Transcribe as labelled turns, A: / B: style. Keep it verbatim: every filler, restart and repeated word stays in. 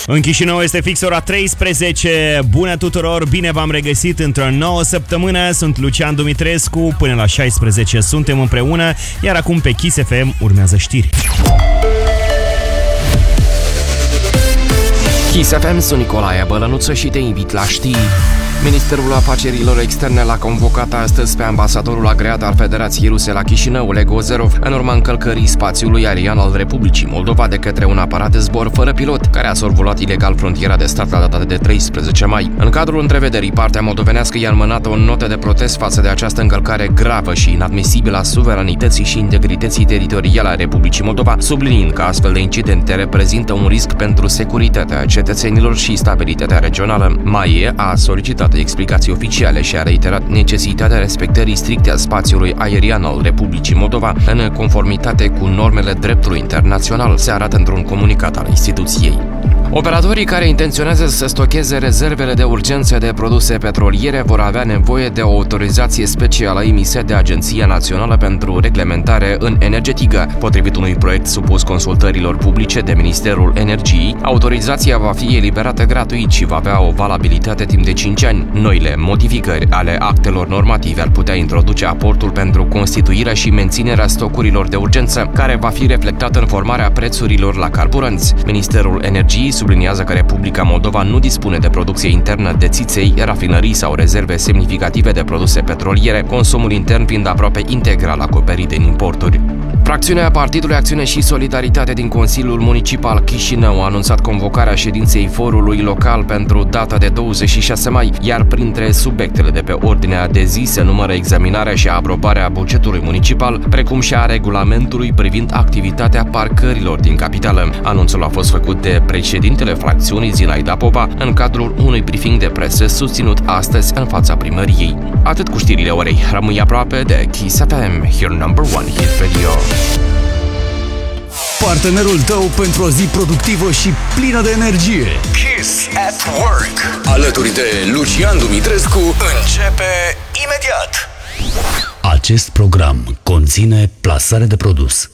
A: În Chișinău este fix ora treisprezece. Bună tuturor, bine v-am regăsit într-o nouă săptămână. Sunt Lucian Dumitrescu, până la șaisprezece suntem împreună, iar acum pe Kiss F M urmează știri.
B: Kiss F M, sunt Nicolae Bălănuță și te invit la știri. Ministerul Afacerilor Externe l-a convocat astăzi pe ambasadorul agreat al Federației Ruse la Chișinău, Oleg Ozerov, în urma încălcării spațiului aerian al Republicii Moldova de către un aparat de zbor fără pilot, care a survolat ilegal frontiera de stat la data de treisprezece mai. În cadrul întrevederii, partea moldovenească i-a înmânat o notă de protest față de această încălcare gravă și inadmisibilă a suveranității și integrității teritoriale a Republicii Moldova, subliniind că astfel de incidente reprezintă un risc pentru securitatea cetățenilor și stabilitatea regională. Maie a solicitat explicații oficiale și a reiterat necesitatea respectării stricte a spațiului aerian al Republicii Moldova în conformitate cu normele dreptului internațional, se arată într-un comunicat al instituției. Operatorii care intenționează să stocheze rezervele de urgență de produse petroliere vor avea nevoie de o autorizație specială emisă de Agenția Națională pentru Reglementare în Energetică. Potrivit unui proiect supus consultărilor publice de Ministerul Energiei, autorizația va fi eliberată gratuit și va avea o valabilitate timp de cinci ani. Noile modificări ale actelor normative ar putea introduce aportul pentru constituirea și menținerea stocurilor de urgență, care va fi reflectat în formarea prețurilor la carburanți. Ministerul Energiei subliniază că Republica Moldova nu dispune de producție internă de țiței, rafinării sau rezerve semnificative de produse petroliere, consumul intern fiind aproape integral acoperit din importuri. Fracțiunea Partidului Acțiune și Solidaritate din Consiliul Municipal Chișinău a anunțat convocarea ședinței forului local pentru data de douăzeci și șase mai, iar printre subiectele de pe ordinea de zi se numără examinarea și aprobarea bugetului municipal, precum și a regulamentului privind activitatea parcărilor din capitală. Anunțul a fost făcut de președintele fracțiunii Zinaida Popa în cadrul unui briefing de presă susținut astăzi în fața primăriei. Atât cu știrile orei, rămâi aproape de Kiss F M, your number one hit radio.
C: Partenerul tău pentru o zi productivă și plină de energie.
D: Kiss at Work. Alături de Lucian Dumitrescu începe imediat.
C: Acest program conține plasare de produs.